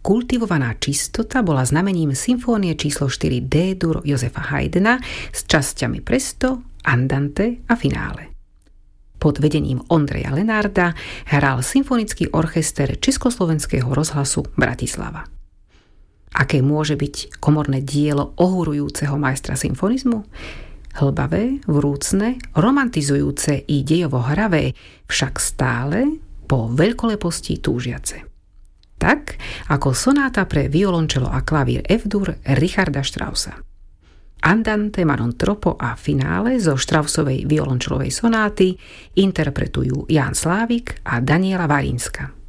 kultivovaná čistota bola znamením symfónie číslo 4 D-dur Josefa Haydna s časťami presto, andante a finále. Pod vedením Ondreja Lenárda hral symfonický orchester Československého rozhlasu Bratislava. Aké môže byť komorné dielo ohurujúceho majstra symfonizmu? Hlbavé, vrúcne, romantizujúce i dejovo hravé, však stále po veľkoleposti túžiace. Tak, ako sonáta pre violončelo a klavír F-dur Richarda Straussa. Andante, Manon Troppo a finále zo Straussovej violončelovej sonáty interpretujú Ján Slávik a Daniela Varínska.